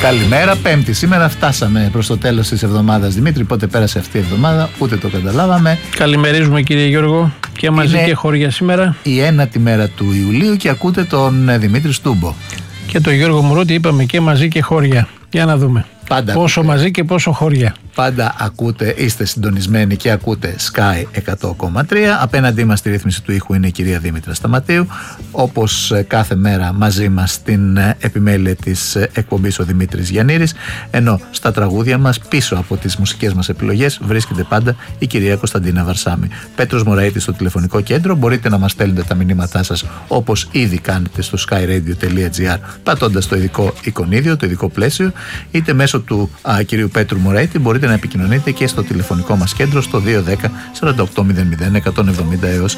Καλημέρα, Πέμπτη. Σήμερα φτάσαμε προς το τέλος της εβδομάδας. Δημήτρη, πότε πέρασε αυτή η εβδομάδα, ούτε το καταλάβαμε. Καλημερίζουμε, κύριε Γιώργο, και μαζί και χώρια σήμερα. Η 1η μέρα του Ιουλίου και ακούτε τον Δημήτρη Στούμπο. Και τον Γιώργο Μουρούτη, είπαμε και μαζί και χώρια. Για να δούμε. Πάντα πόσο ακούτε. Μαζί και πόσο χώρια. Πάντα ακούτε, είστε συντονισμένοι και ακούτε Sky 100,3. Απέναντί μας στη ρύθμιση του ήχου είναι η κυρία Δήμητρα Σταματίου. Όπως κάθε μέρα μαζί μας στην επιμέλεια της εκπομπής ο Δημήτρης Γιαννήρης. Ενώ στα τραγούδια μας, πίσω από τις μουσικές μας επιλογές, βρίσκεται πάντα η κυρία Κωνσταντίνα Βαρσάμη. Πέτρος Μωραΐτης στο τηλεφωνικό κέντρο. Μπορείτε να μας στέλνετε τα μηνύματά σας όπως ήδη κάνετε στο skyradio.gr, πατώντας το ειδικό εικονίδιο, το ειδικό πλαίσιο, είτε μέσω του κυρίου Πέτρου Μωραΐτη μπορείτε να επικοινωνείτε και στο τηλεφωνικό μας κέντρο στο 210 4800 170 έως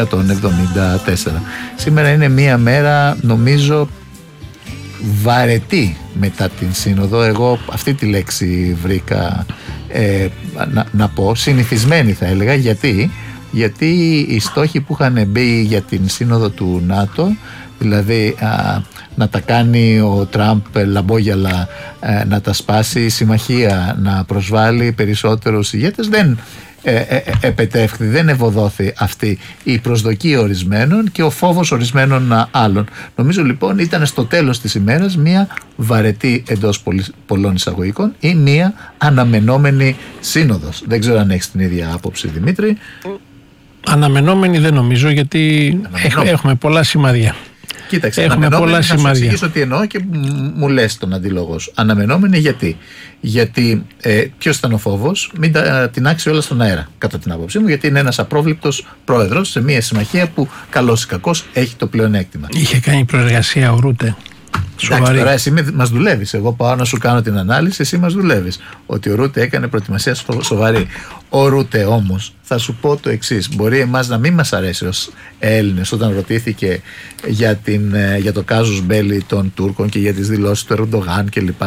174. Σήμερα είναι μία μέρα, νομίζω, βαρετή μετά την Σύνοδο. Εγώ αυτή τη λέξη βρήκα να πω, συνηθισμένη θα έλεγα. Γιατί οι στόχοι που είχαν μπει για την Σύνοδο του ΝΑΤΟ, δηλαδή να τα κάνει ο Τραμπ λαμπόγιαλα, να τα σπάσει η συμμαχία, να προσβάλλει περισσότερους ηγέτες, δεν επετεύχθη, δεν ευωδόθη αυτή η προσδοκία ορισμένων και ο φόβος ορισμένων άλλων. Νομίζω λοιπόν ήταν στο τέλος της ημέρας μια βαρετή, εντός πολλών εισαγωγικών, ή μια αναμενόμενη σύνοδος. Δεν ξέρω αν έχεις την ίδια άποψη, Δημήτρη. Αναμενόμενη δεν νομίζω, γιατί έχουμε πολλά σημάδια. Κοίταξε, έχουμε πολλά σημάδια. Θα σου εξηγήσω τι εννοώ και μου λες τον αντίλογο σου. Αναμενόμενη γιατί ποιος ήταν ο φόβος? Μην τα τεινάξει όλα στον αέρα, κατά την άποψή μου, γιατί είναι ένας απρόβλεπτος πρόεδρος σε μια συμμαχία που καλώς ή κακώς έχει το πλεονέκτημα. Είχε κάνει προεργασία ο Ρούτε. Εντάξει, τώρα εσύ μας δουλεύεις. Εγώ πάω να σου κάνω την ανάλυση, εσύ μας δουλεύεις. Ότι ο Ρούτε έκανε προετοιμασία σοβαρή. Ο Ρούτε όμως, θα σου πω το εξής: μπορεί εμάς να μην μας αρέσει ως Έλληνες όταν ρωτήθηκε για το κάζους μπέλι των Τούρκων και για τις δηλώσεις του Ερντογάν κλπ.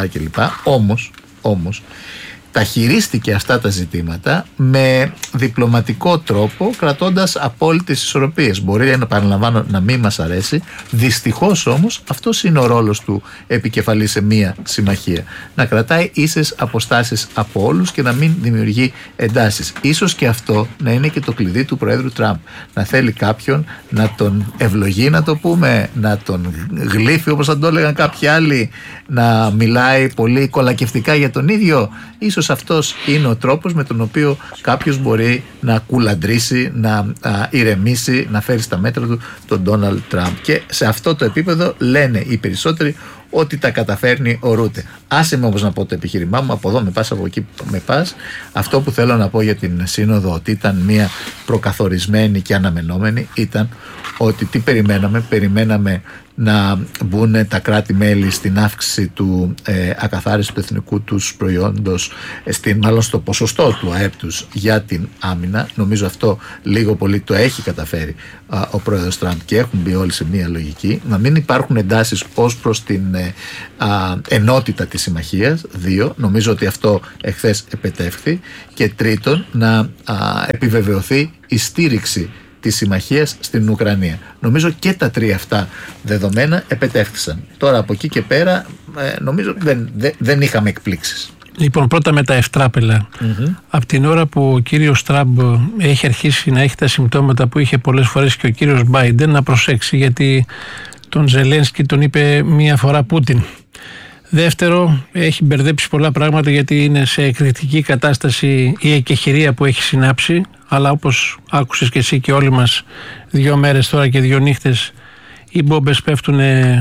Όμως τα χειρίστηκε αυτά τα ζητήματα με διπλωματικό τρόπο, κρατώντας απόλυτες ισορροπίες. Μπορεί, επαναλαμβάνω, να μην μας αρέσει. Δυστυχώς όμως αυτός είναι ο ρόλος του επικεφαλής σε μία συμμαχία. Να κρατάει ίσες αποστάσεις από όλους και να μην δημιουργεί εντάσεις. Ίσως και αυτό να είναι και το κλειδί του Προέδρου Τραμπ. Να θέλει κάποιον να τον ευλογεί, να το πούμε, να τον γλύφει όπως θα το έλεγαν κάποιοι άλλοι, να μιλάει πολύ κολακευτικά για τον ίδιο. Ίσως αυτός είναι ο τρόπος με τον οποίο κάποιος μπορεί να κουλαντρήσει, να ηρεμήσει, να φέρει στα μέτρα του τον Ντόναλντ Τραμπ. Και σε αυτό το επίπεδο λένε οι περισσότεροι ότι τα καταφέρνει ο Ρούτε. Άσε με όμως να πω το επιχείρημά μου, από εδώ με πας, από εκεί με πας. Αυτό που θέλω να πω για την Σύνοδο, ότι ήταν μια προκαθορισμένη και αναμενόμενη, ήταν ότι τι περιμέναμε να μπουν τα κράτη-μέλη στην αύξηση του ακαθάριστου εθνικού τους προϊόντος, μάλλον στο ποσοστό του ΑΕΠ τους για την άμυνα. Νομίζω αυτό λίγο πολύ το έχει καταφέρει ο πρόεδρος Τραμπ και έχουν μπει όλοι σε μια λογική. Να μην υπάρχουν εντάσεις ως προς την ενότητα της συμμαχίας. 2. Νομίζω ότι αυτό εχθές επετεύχθη. Και 3. Να επιβεβαιωθεί η στήριξη της συμμαχίας στην Ουκρανία. Νομίζω και τα 3 αυτά δεδομένα επετεύχθησαν. Τώρα από εκεί και πέρα νομίζω δεν είχαμε εκπλήξεις. Λοιπόν, πρώτα με τα ευτράπελα. Από την ώρα που ο κύριος Τραμπ έχει αρχίσει να έχει τα συμπτώματα που είχε πολλές φορές και ο κύριος Μπάιντεν, να προσέξει, γιατί τον Ζελένσκι τον είπε μία φορά Πούτιν. Δεύτερο, έχει μπερδέψει πολλά πράγματα, γιατί είναι σε εκρηκτική κατάσταση η εκεχηρία που έχει συνάψει, αλλά όπως άκουσες και εσύ και όλοι μας, 2 μέρες τώρα και 2 νύχτες οι μπόμπες πέφτουν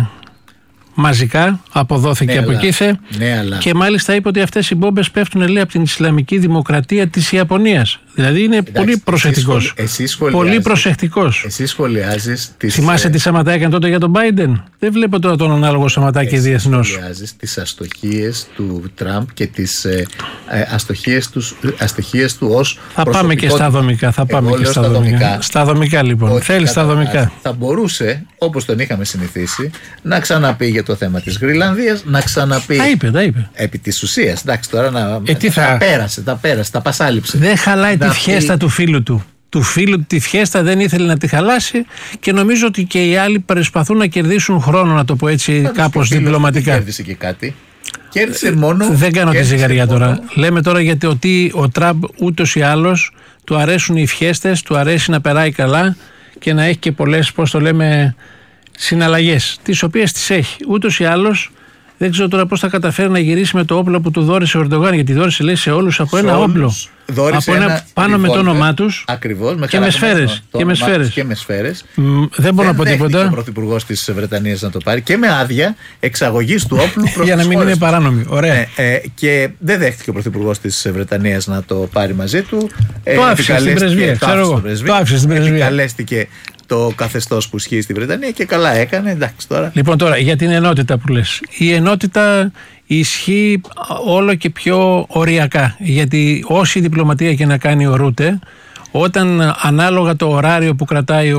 μαζικά, αποδόθηκε από εκεί. Και μάλιστα είπε ότι αυτές οι μπόμπες πέφτουν, λέει, από την Ισλαμική Δημοκρατία της Ιαπωνίας. Δηλαδή είναι πολύ προσεκτικός. Πολύ προσεκτικός. Εσύ σχολιάζεις τις... Θυμάσαι τι Σαματά έκανε τότε για τον Μπάιντεν? Δεν βλέπω τώρα τον ανάλογο Σαματάκη διεθνώς. Σχολιάζεις τις αστοχίες του Τραμπ και τις αστοχίες του ως Θα πάμε και στα δομικά. Στα δομικά λοιπόν. Θέλει στα δομικά. Θα μπορούσε, όπως τον είχαμε συνηθίσει, να ξαναπεί για το θέμα της Γροιλανδίας, να ξαναπεί. Τα είπε. Επί της ουσίας. Εντάξει, τώρα τα πέρασε, τα πασάλιψε. Δεν χαλάει τη φιέστα του φίλου του. Του φίλου του τη φιέστα δεν ήθελε να τη χαλάσει και νομίζω ότι και οι άλλοι προσπαθούν να κερδίσουν χρόνο, να το πω έτσι κάπως διπλωματικά. Κέρδισε και κάτι. Κέρδισε μόνο. Δεν κάνω τη ζυγαριά τώρα. Λέμε τώρα γιατί ότι ο Τραμπ ούτως ή άλλως του αρέσουν οι ευχέστες, του αρέσει να περάει καλά και να έχει και πολλές, πώς το λέμε, συναλλαγές, τις οποίες τις έχει. Ούτως ή άλλως δεν ξέρω τώρα πώς θα καταφέρει να γυρίσει με το όπλο που του δώρισε ο Ερντογάν, γιατί δώρισε, λέει, σε όλους από ένα όπλο. Από ένα πάνω με το όνομά τους. Ακριβώς, και με σφαίρες. Και με σφαίρες. Δεν μπορώ να πω τίποτα. Δεν ο πρωθυπουργός της Βρετανίας να το πάρει και με άδεια εξαγωγής του όπλου προς για να μην είναι παράνομη. Ωραία. Και δεν δέχτηκε ο πρωθυπουργός της Βρετανίας να το πάρει μαζί του. Το άφησε στην πρεσβεία. Το άφησε στην πρεσβεία. Επικαλέστηκε το καθεστώς που ισχύει στη Βρετανία και καλά έκανε. Εντάξει, τώρα. Λοιπόν, τώρα για την ενότητα που λες. Η ενότητα ισχύει όλο και πιο οριακά. Γιατί όση διπλωματία και να κάνει ο Ρούτε, όταν ανάλογα το ωράριο που κρατάει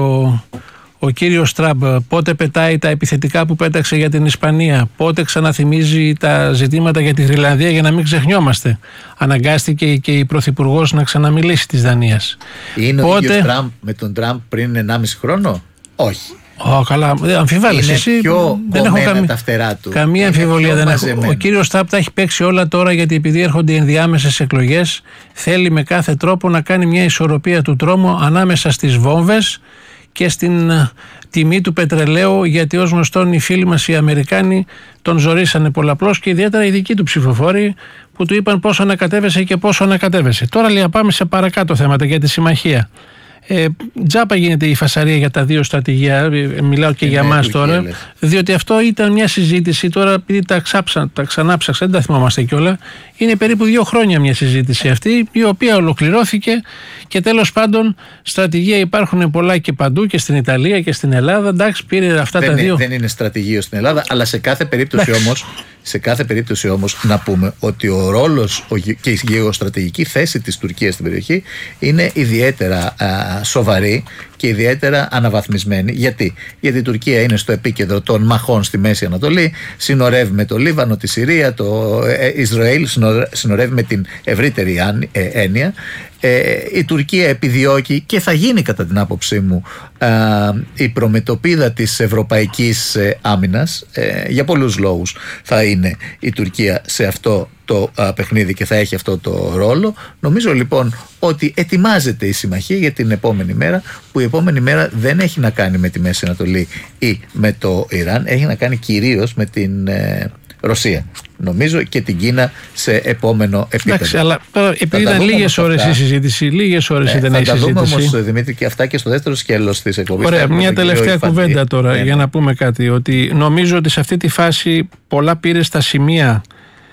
ο κύριος Τραμπ, πότε πετάει τα επιθετικά που πέταξε για την Ισπανία, πότε ξαναθυμίζει τα ζητήματα για τη Γροιλανδία, για να μην ξεχνιόμαστε. Αναγκάστηκε και η πρωθυπουργός να ξαναμιλήσει της Δανίας. Είναι ο ίδιος Τραμπ με τον Τραμπ πριν 1,5 χρόνο? Όχι. Καλά, αμφιβάλλεις εσύ. Δεν έχω τα φτερά του. Καμία αμφιβολία δεν έχω. Ο κύριος Τραμπ τα έχει παίξει όλα τώρα, γιατί επειδή έρχονται οι ενδιάμεσες εκλογές, θέλει με κάθε τρόπο να κάνει μια ισορροπία του τρόμου ανάμεσα στις βόμβες και στην τιμή του πετρελαίου, γιατί ως γνωστόν οι φίλοι μας οι Αμερικάνοι τον ζορίσανε πολλαπλώς και ιδιαίτερα οι δικοί του ψηφοφόροι που του είπαν πόσο ανακατέβεσε και πόσο ανακατέβεσε. Τώρα λέει, πάμε σε παρακάτω θέματα για τη συμμαχία. Τζάπα γίνεται η φασαρία για τα δύο στρατηγία, μιλάω και για μας τώρα, διότι αυτό ήταν μια συζήτηση τώρα, επειδή τα ξανάψαξα, δεν τα θυμόμαστε κιόλα. Είναι περίπου 2 χρόνια μια συζήτηση αυτή, η οποία ολοκληρώθηκε και τέλος πάντων στρατηγία υπάρχουν πολλά και παντού και στην Ιταλία και στην Ελλάδα. Εντάξει, πήρε αυτά τα δύο. Δεν είναι στρατηγείο στην Ελλάδα, αλλά σε κάθε περίπτωση όμως να πούμε ότι ο ρόλος και η γεωστρατηγική θέση της Τουρκίας στην περιοχή είναι ιδιαίτερα σοβαρή και ιδιαίτερα αναβαθμισμένη. Γιατί η Τουρκία είναι στο επίκεντρο των μαχών στη Μέση Ανατολή, συνορεύει με το Λίβανο, τη Συρία, το Ισραήλ, συνορεύει με την ευρύτερη έννοια. Η Τουρκία επιδιώκει και θα γίνει, κατά την άποψή μου, η προμετωπίδα της ευρωπαϊκής άμυνας. Για πολλούς λόγους θα είναι η Τουρκία σε αυτό το παιχνίδι και θα έχει αυτό το ρόλο. Νομίζω λοιπόν ότι ετοιμάζεται η συμμαχία για την επόμενη μέρα, που η επόμενη μέρα δεν έχει να κάνει με τη Μέση Ανατολή ή με το Ιράν, έχει να κάνει κυρίως με την Ρωσία, νομίζω, και την Κίνα σε επόμενο επίπεδο. Εντάξει, αλλά επειδή ήταν λίγες ώρες η συζήτηση, λίγες ώρες ήταν η συζήτηση. Θα τα δούμε όμως, Δημήτρη, και αυτά και στο δεύτερο σκέλος της εκπομπής. Ωραία, μια τελευταία κουβέντα τώρα για να πούμε κάτι, ότι νομίζω ότι σε αυτή τη φάση πολλά πήρε στα σημεία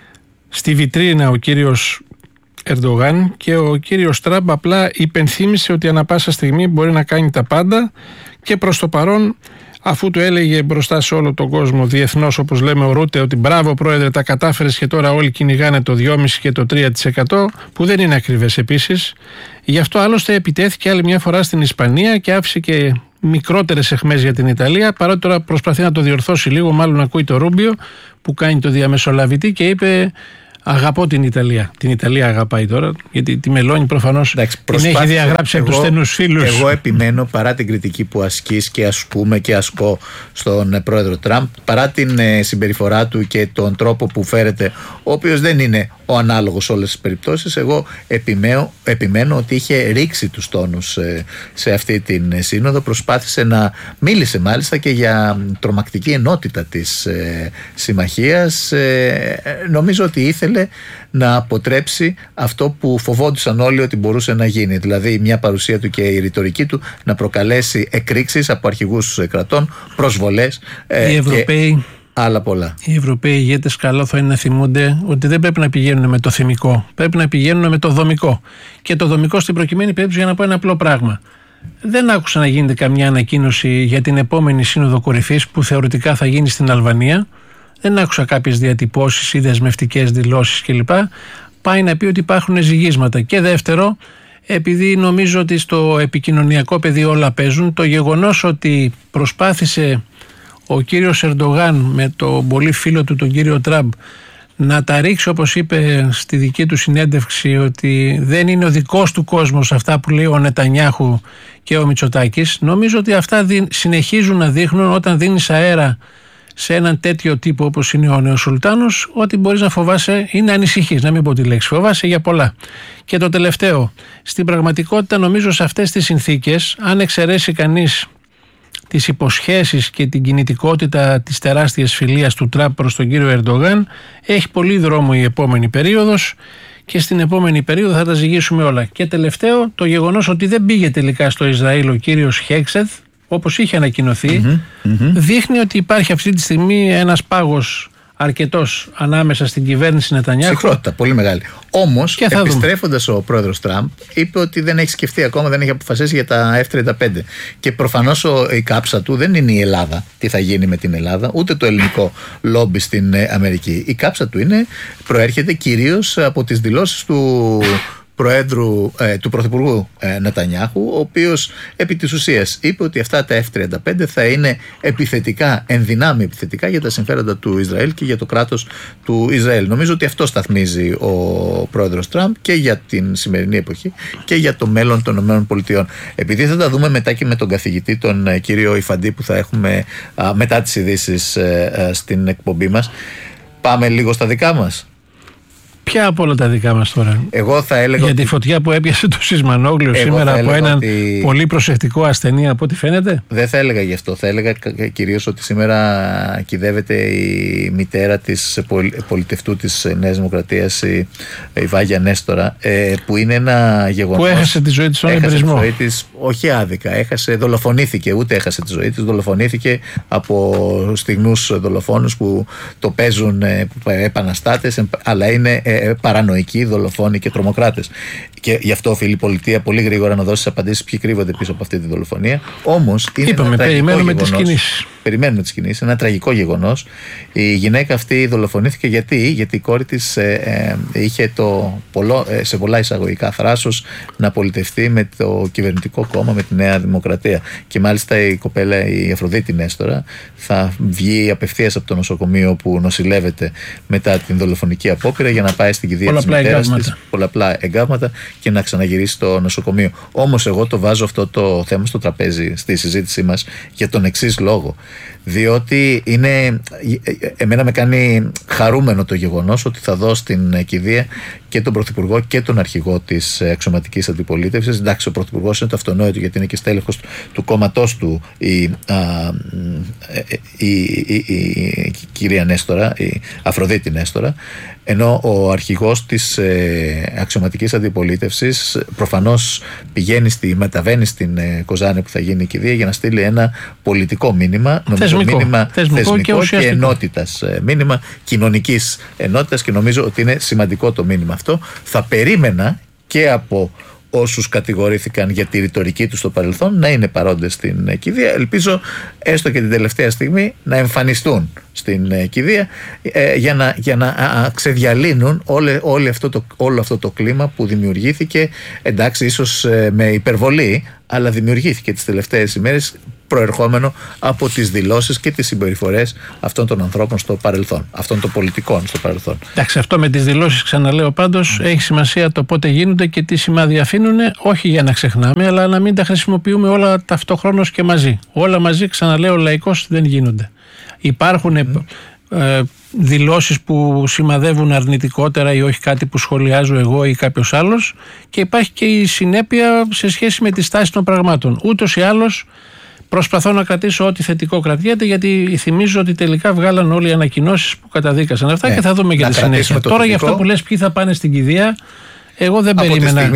στη βιτρίνα ο κύριος Ερντογάν και ο κύριος Τραμπ απλά υπενθύμησε ότι ανά πάσα στιγμή μπορεί να κάνει τα πάντα και προς το παρόν, αφού του έλεγε μπροστά σε όλο τον κόσμο διεθνώς, όπως λέμε ο Ρούτε, ότι μπράβο πρόεδρε, τα κατάφερες, και τώρα όλοι κυνηγάνε το 2,5% και το 3%, που δεν είναι ακριβές επίσης. Γι' αυτό άλλωστε επιτέθηκε άλλη μια φορά στην Ισπανία και άφησε και μικρότερες αιχμές για την Ιταλία, παρότι τώρα προσπαθεί να το διορθώσει λίγο, μάλλον ακούει το Ρούμπιο που κάνει το διαμεσολαβητή και είπε αγαπώ την Ιταλία. Την Ιταλία αγαπάει τώρα, γιατί τη Μελώνη προφανώς την έχει διαγράψει από τους στενούς φίλους. Εγώ επιμένω, παρά την κριτική που ασκείς και ασκούμε και ασκώ στον πρόεδρο Τραμπ, παρά την συμπεριφορά του και τον τρόπο που φέρεται, ο οποίος δεν είναι ο ανάλογος σε όλες τις περιπτώσεις, εγώ επιμένω ότι είχε ρίξει τους τόνους σε αυτή την σύνοδο. Προσπάθησε μίλησε μάλιστα και για τρομακτική ενότητα της συμμαχίας. Νομίζω ότι ήθελε να αποτρέψει αυτό που φοβόντουσαν όλοι ότι μπορούσε να γίνει, δηλαδή μια παρουσία του και η ρητορική του να προκαλέσει εκρήξεις από αρχηγούς κρατών, προσβολές. Οι Ευρωπαίοι, άλλα πολλά. Οι Ευρωπαίοι ηγέτες καλό θα είναι να θυμούνται ότι δεν πρέπει να πηγαίνουν με το θυμικό, πρέπει να πηγαίνουν με το δομικό. Και το δομικό στην προκειμένη περίπτωση, για να πω ένα απλό πράγμα. Δεν άκουσα να γίνεται καμιά ανακοίνωση για την επόμενη σύνοδο κορυφής που θεωρητικά θα γίνει στην Αλβανία. Δεν άκουσα κάποιες διατυπώσεις ή δεσμευτικές δηλώσεις κλπ. Πάει να πει ότι υπάρχουν ζυγίσματα. Και δεύτερο, επειδή νομίζω ότι στο επικοινωνιακό πεδίο όλα παίζουν, το γεγονός ότι προσπάθησε ο κύριος Ερντογάν με τον πολύ φίλο του τον κύριο Τραμπ να τα ρίξει, όπως είπε στη δική του συνέντευξη, ότι δεν είναι ο δικός του κόσμος αυτά που λέει ο Νετανιάχου και ο Μητσοτάκης, νομίζω ότι αυτά συνεχίζουν να δείχνουν, όταν δίνεις αέρα σε έναν τέτοιο τύπο όπως είναι ο νέος Σουλτάνος, ότι μπορείς να φοβάσαι ή να ανησυχείς, να μην πω τη λέξη, φοβάσαι για πολλά. Και το τελευταίο, στην πραγματικότητα νομίζω σε αυτές τις συνθήκες, αν εξαιρέσει κανείς τις υποσχέσεις και την κινητικότητα της τεράστιας φιλίας του Τραμπ προς τον κύριο Ερντογάν, έχει πολύ δρόμο η επόμενη περίοδος και στην επόμενη περίοδο θα τα ζυγίσουμε όλα. Και τελευταίο, το γεγονός ότι δεν πήγε τελικά στο Ισραήλ ο κύριος Χέξεθ, όπως είχε ανακοινωθεί, δείχνει ότι υπάρχει αυτή τη στιγμή ένας πάγος αρκετός ανάμεσα στην κυβέρνηση Νετανιάχου. Συχνότητα, πολύ μεγάλη. Όμως, επιστρέφοντας ο πρόεδρος Τραμπ, είπε ότι δεν έχει σκεφτεί ακόμα, δεν έχει αποφασίσει για τα F-35. Και προφανώς η κάψα του δεν είναι η Ελλάδα, τι θα γίνει με την Ελλάδα, ούτε το ελληνικό λόμπι στην Αμερική. Η κάψα του προέρχεται κυρίως από τις δηλώσεις του Πρωθυπουργού Νετανιάχου, ο οποίος επί της ουσίας είπε ότι αυτά τα F-35 θα είναι επιθετικά, ενδυνάμει επιθετικά για τα συμφέροντα του Ισραήλ και για το κράτος του Ισραήλ. Νομίζω ότι αυτό σταθμίζει ο πρόεδρος Τραμπ και για την σημερινή εποχή και για το μέλλον των ΗΠΑ. Επειδή θα τα δούμε μετά και με τον καθηγητή, τον κύριο Ιφαντή, που θα έχουμε μετά τις ειδήσεις στην εκπομπή μας, πάμε λίγο στα δικά μας. Ποια από όλα τα δικά μας τώρα? Εγώ θα έλεγα για τη φωτιά που έπιασε το Σισμανόγλιο σήμερα από έναν πολύ προσεκτικό ασθενή, από ό,τι φαίνεται. Δεν θα έλεγα γι' αυτό. Θα έλεγα κυρίως ότι σήμερα κυδεύεται η μητέρα της πολιτευτού της Νέας Δημοκρατίας, η Βάγια Νέστορα, που είναι ένα γεγονός. Που έχασε τη ζωή της στον εμπρισμό. Όχι άδικα. Δολοφονήθηκε. Ούτε έχασε τη ζωή της. Δολοφονήθηκε από στιγνούς δολοφόνους που το παίζουν επαναστάτες, αλλά είναι παρανοϊκοί, δολοφόνοι και τρομοκράτες. Και γι' αυτό οφείλει η πολιτεία πολύ γρήγορα να δώσει απαντήσεις ποιοι κρύβονται πίσω από αυτή τη δολοφονία. Όμως είναι ένα τραγικό γεγονός. Περιμένουμε τις κινήσεις. Είναι ένα τραγικό γεγονός. Η γυναίκα αυτή δολοφονήθηκε γιατί η κόρη της είχε σε πολλά εισαγωγικά θράσος να πολιτευτεί με το κυβερνητικό κόμμα, με τη Νέα Δημοκρατία. Και μάλιστα η κοπέλα, η Αφροδίτη Νέστορα, θα βγει απευθείας από το νοσοκομείο που νοσηλεύεται μετά την δολοφονική απόπειρα για να πάει στην κηδεία της μητέρας της, πολλαπλά εγκάβματα, και να ξαναγυρίσει στο νοσοκομείο. Όμως εγώ το βάζω αυτό το θέμα στο τραπέζι στη συζήτησή μας για τον εξής λόγο. Διότι εμένα με κάνει χαρούμενο το γεγονός ότι θα δω στην κηδεία και τον Πρωθυπουργό και τον αρχηγό της αξιωματικής αντιπολίτευσης. Εντάξει, ο Πρωθυπουργός είναι το αυτονόητο, γιατί είναι και στέλεχος του κόμματός του η κυρία Νέστορα, η Αφροδίτη Νέστορα, ενώ ο αρχηγός της αξιωματικής αντιπολίτευσης προφανώς μεταβαίνει στην Κοζάνη που θα γίνει η κηδεία για να στείλει ένα πολιτικό μήνυμα, θεσμικό και ενότητας, μήνυμα κοινωνικής ενότητας, και νομίζω ότι είναι σημαντικό το μήνυμα αυτό. Θα περίμενα και από όσους κατηγορήθηκαν για τη ρητορική τους στο παρελθόν να είναι παρόντες στην κηδεία. Ελπίζω έστω και την τελευταία στιγμή να εμφανιστούν στην κηδεία για να ξεδιαλύνουν όλο αυτό το κλίμα που δημιουργήθηκε, εντάξει, ίσως με υπερβολή, αλλά δημιουργήθηκε τις τελευταίες ημέρες, προερχόμενο από τις δηλώσεις και τις συμπεριφορές αυτών των ανθρώπων στο παρελθόν, αυτών των πολιτικών στο παρελθόν. Εντάξει, αυτό με τις δηλώσεις, ξαναλέω πάντως, έχει σημασία το πότε γίνονται και τι σημάδι αφήνουν, όχι για να ξεχνάμε, αλλά να μην τα χρησιμοποιούμε όλα ταυτόχρονος και μαζί. Όλα μαζί, ξαναλέω, λαϊκώς δεν γίνονται. Υπάρχουν δηλώσεις που σημαδεύουν αρνητικότερα ή όχι κάτι που σχολιάζω εγώ ή κάποιος άλλος, και υπάρχει και η συνέπεια σε σχέση με τη στάση των πραγμάτων. Ούτως ή άλλως προσπαθώ να κρατήσω ό,τι θετικό κρατιέται, γιατί θυμίζω ότι τελικά βγάλαν όλοι οι ανακοινώσεις που καταδίκασαν αυτά, και θα δούμε και τη συνέχεια. Τώρα για αυτό που λες ποιοι θα πάνε στην κηδεία, εγώ δεν περίμενα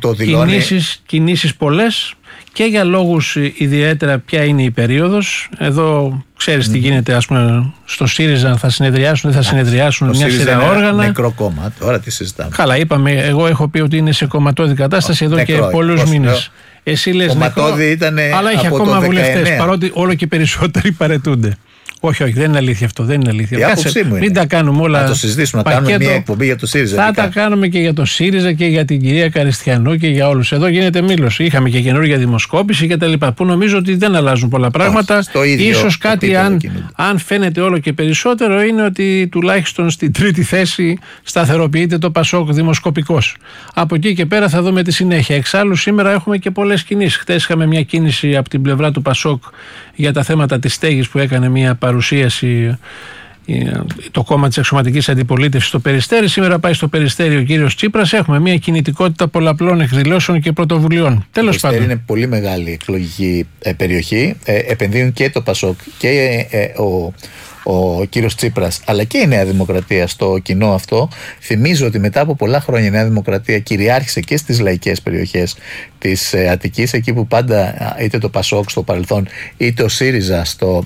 κινήσεις πολλές, και για λόγους ιδιαίτερα ποια είναι η περίοδος. Εδώ ξέρεις τι γίνεται, ας πούμε, στο ΣΥΡΙΖΑ, θα συνεδριάσουν, δεν θα συνεδριάσουν μια σειρά όργανα. Νεκρό κόμμα, τώρα τι συζητάμε. Καλά, είπαμε, εγώ έχω πει ότι είναι σε κομματώδη κατάσταση εδώ και πολλούς μήνες. Εσύ λες νεκρό, αλλά έχει ακόμα βουλευτές, παρότι όλο και περισσότεροι παραιτούνται. Όχι, δεν είναι αλήθεια αυτό. Δεν είναι αλήθεια. Κάτσε, μην τα κάνουμε όλα. Να το συζητήσουμε, να κάνουμε μια εκπομπή για το ΣΥΡΙΖΑ. Θα τα κάνουμε και για το ΣΥΡΙΖΑ και για την κυρία Καριστιανού και για όλους. Εδώ γίνεται μήλος. Είχαμε και καινούργια δημοσκόπηση κτλ. Που νομίζω ότι δεν αλλάζουν πολλά πράγματα. Ίσως κάτι, αν φαίνεται όλο και περισσότερο, είναι ότι τουλάχιστον στην τρίτη θέση σταθεροποιείται το ΠΑΣΟΚ δημοσκοπικός. Από εκεί και πέρα θα δούμε τη συνέχεια. Εξάλλου, σήμερα έχουμε και πολλές κινήσεις. Χτες είχαμε μια κίνηση από την πλευρά του ΠΑΣΟΚ για τα θέματα της στέγης που έκανε μια παρουσίαση παρουσίαση το κόμμα της αξιωματικής αντιπολίτευσης στο Περιστέρι. Σήμερα πάει στο Περιστέρι ο κύριος Τσίπρας. Έχουμε μια κινητικότητα πολλαπλών εκδηλώσεων και πρωτοβουλειών. Τέλος πάντων. Το Περιστέρι είναι πολύ μεγάλη εκλογική περιοχή. Επενδύουν και το ΠΑΣΟΚ και ο κύριος Τσίπρας αλλά και η Νέα Δημοκρατία στο κοινό αυτό. Θυμίζω ότι μετά από πολλά χρόνια η Νέα Δημοκρατία κυριάρχησε και στις λαϊκές περιοχές της Αττικής, εκεί που πάντα είτε το ΠΑΣΟΚ στο παρελθόν είτε ο ΣΥΡΙΖΑ στο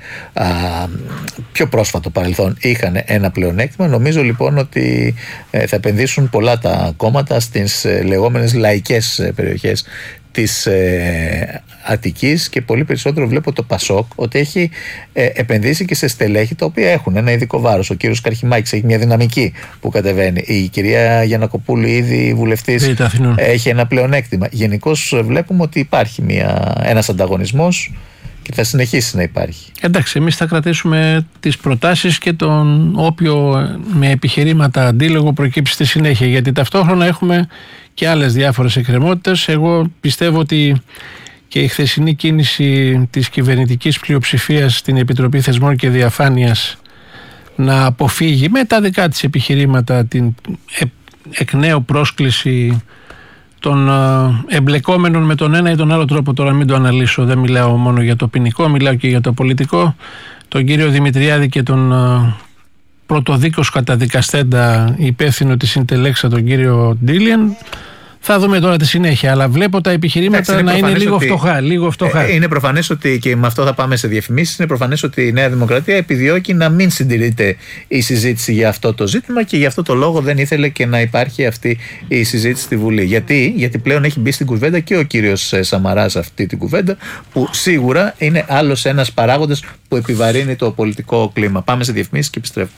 πιο πρόσφατο παρελθόν είχαν ένα πλεονέκτημα. Νομίζω λοιπόν ότι θα επενδύσουν πολλά τα κόμματα στις λεγόμενες λαϊκές περιοχές της Αττικής και πολύ περισσότερο βλέπω το ΠΑΣΟΚ ότι έχει επενδύσει και σε στελέχη τα οποία έχουν ένα ειδικό βάρος. Ο κύριος Καρχημάκης έχει μια δυναμική που κατεβαίνει. Η κυρία Γιαννακοπούλου, ήδη βουλευτής, έχει ένα πλεονέκτημα. Γενικώς βλέπουμε ότι υπάρχει ένας ανταγωνισμός και θα συνεχίσει να υπάρχει. Εντάξει, εμείς θα κρατήσουμε τις προτάσεις και τον όποιο με επιχειρήματα αντίλογο προκύψει στη συνέχεια, γιατί ταυτόχρονα έχουμε και άλλες διάφορες εκκρεμότητες. Εγώ πιστεύω ότι και η χθεσινή κίνηση της κυβερνητικής πλειοψηφίας στην Επιτροπή Θεσμών και Διαφάνειας να αποφύγει με τα δικά της επιχειρήματα την εκ νέου πρόσκληση των εμπλεκόμενων με τον ένα ή τον άλλο τρόπο, τώρα μην το αναλύσω, δεν μιλάω μόνο για το ποινικό, μιλάω και για το πολιτικό, τον κύριο Δημητριάδη και τον πρωτοδίκως καταδικαστέντα υπεύθυνο της Συντελέξα, τον κύριο Ντίλιαν. Θα δούμε τώρα τη συνέχεια, αλλά βλέπω τα επιχειρήματα να είναι λίγο φτωχά. Είναι προφανές ότι, και με αυτό θα πάμε σε διαφημίσεις, είναι προφανές ότι η Νέα Δημοκρατία επιδιώκει να μην συντηρείται η συζήτηση για αυτό το ζήτημα και γι' αυτό το λόγο δεν ήθελε και να υπάρχει αυτή η συζήτηση στη Βουλή. Γιατί πλέον έχει μπει στην κουβέντα και ο κύριος Σαμαράς αυτή την κουβέντα, που σίγουρα είναι άλλος ένας παράγοντας που επιβαρύνει το πολιτικό κλίμα. Πάμε σε διαφημίσεις και επιστρέφουμε.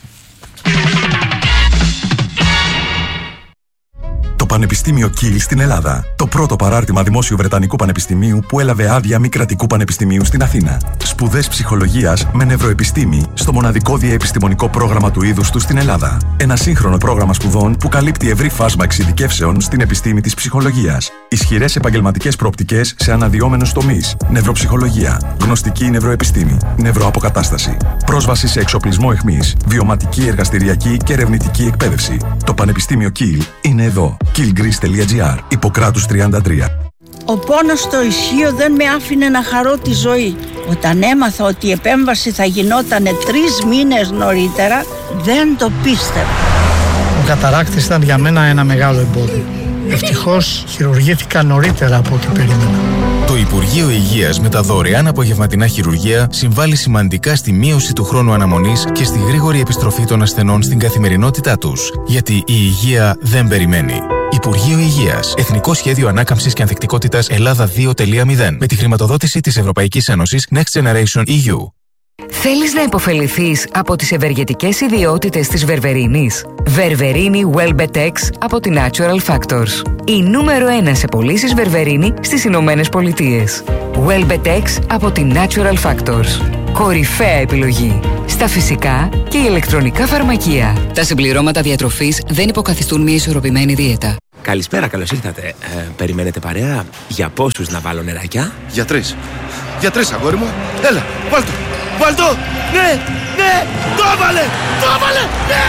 Πανεπιστήμιο Kiel στην Ελλάδα. Το πρώτο παράρτημα δημόσιου Βρετανικού Πανεπιστημίου που έλαβε άδεια μη κρατικού πανεπιστημίου στην Αθήνα. Σπουδές ψυχολογίας με νευροεπιστήμη στο μοναδικό διαεπιστημονικό πρόγραμμα του είδους του στην Ελλάδα. Ένα σύγχρονο πρόγραμμα σπουδών που καλύπτει ευρύ φάσμα εξειδικεύσεων στην επιστήμη της ψυχολογίας. Ισχυρές επαγγελματικές προοπτικές σε αναδυόμενους τομείς. Νευροψυχολογία, γνωστική νευροεπιστήμη, νευροαποκατάσταση. Πρόσβαση σε εξοπλισμό αιχμής, βιωματική, εργαστηριακή και ερευνητική εκπαίδευση. Το Πανεπιστήμιο Kiel είναι εδώ. kielgreece.gr, Ιπποκράτους 33. Ο πόνος στο ισχύο δεν με άφηνε να χαρώ τη ζωή. Όταν έμαθα ότι η επέμβαση θα γινόταν 3 μήνες νωρίτερα, δεν το πίστευα. Ο καταράκτης ήταν για μένα ένα μεγάλο εμπόδιο. Ευτυχώς χειρουργήθηκα νωρίτερα από ό,τι περίμενα. Το Υπουργείο Υγείας με τα δωρεάν απογευματινά χειρουργεία συμβάλλει σημαντικά στη μείωση του χρόνου αναμονής και στη γρήγορη επιστροφή των ασθενών στην καθημερινότητά τους. Γιατί η υγεία δεν περιμένει. Υπουργείο Υγείας. Εθνικό Σχέδιο Ανάκαμψης και Ανθεκτικότητας Ελλάδα 2.0 με τη χρηματοδότηση της Ευρωπαϊκής Ένωσης Next Generation EU. Θέλεις να υποφεληθείς από τις ευεργετικές ιδιότητες της βερβερίνης? Βερβερίνη Welbetex από τη Natural Factors. Η νούμερο 1 σε πωλήσεις βερβερίνη στις Ηνωμένες Πολιτείες. Welbetex από τη Natural Factors. Κορυφαία επιλογή στα φυσικά και ηλεκτρονικά φαρμακεία. Τα συμπληρώματα διατροφής δεν υποκαθιστούν μια ισορροπημένη δίαιτα. Καλησπέρα, καλώς ήρθατε. Περιμένετε παρέα? Για πόσους να βάλω νεράκια? Για 3. Για 3, αγόρι μου. Έλα, βάλτο. Βάλτο! Ναι! Ναι! Το έβαλε! Το έβαλε!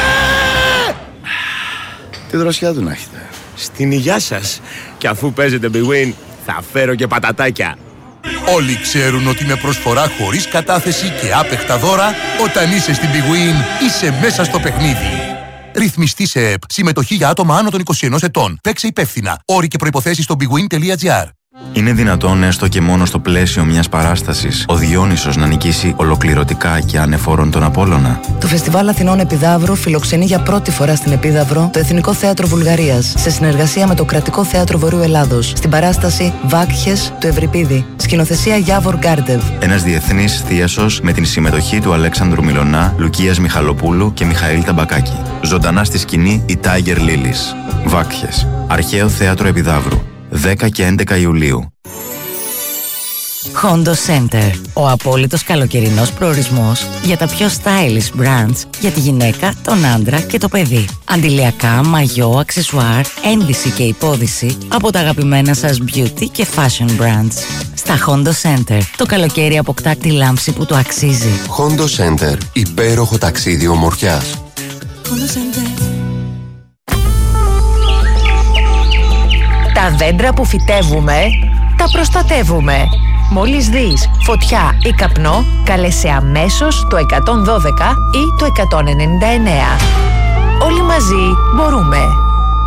Ναι! Τι δροσιά του να έχετε. Στην υγειά σας. Και αφού παίζετε Big Win, θα φέρω και πατατάκια. Όλοι ξέρουν ότι με προσφορά χωρίς κατάθεση και άπεχτα δώρα, όταν είσαι στην Big Win, είσαι μέσα στο παιχνίδι. Ρυθμιστή σε ΕΠ. Συμμετοχή για άτομα άνω των 21 ετών. Παίξε υπεύθυνα. Όροι και προϋποθέσεις στο bigwin.gr. Είναι δυνατόν έστω και μόνο στο πλαίσιο μιας παράστασης ο Διόνυσος να νικήσει ολοκληρωτικά και ανεφόρον τον Απόλλωνα? Το Φεστιβάλ Αθηνών Επιδαύρου φιλοξενεί για πρώτη φορά στην Επίδαυρο το Εθνικό Θέατρο Βουλγαρίας σε συνεργασία με το Κρατικό Θέατρο Βορείου Ελλάδος στην παράσταση Βάκχες του Ευρυπίδη. Σκηνοθεσία Γιάβορ Γκάρντεβ. Ένας διεθνής θίασος με την συμμετοχή του Αλέξανδρου Μιλωνά, Λουκίας Μιχαλοπούλου και Μιχαήλ Ταμπακάκη. Ζωντανά στη σκηνή η Tiger Lilies. Βάκχες. Αρχαίο Θέατρο Επιδαύρου. 10 και 11 Ιουλίου. Hondo Center. Ο απόλυτος καλοκαιρινός προορισμός για τα πιο stylish brands για τη γυναίκα, τον άντρα και το παιδί. Αντιλιακά, μαγιό, αξεσουάρ, ένδυση και υπόδυση από τα αγαπημένα σας beauty και fashion brands. Στα Hondo Center, το καλοκαίρι αποκτά τη λάμψη που το αξίζει. Hondo Center. Υπέροχο ταξίδι ομορφιάς. Hondo Center. Τα δέντρα που φυτεύουμε, τα προστατεύουμε. Μόλις δεις φωτιά ή καπνό, καλέσαι αμέσως το 112 ή το 199. Όλοι μαζί μπορούμε.